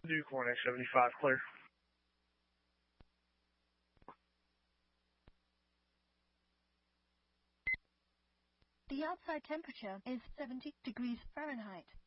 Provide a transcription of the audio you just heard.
Duke 1X75 clear. The outside temperature is 70 degrees Fahrenheit.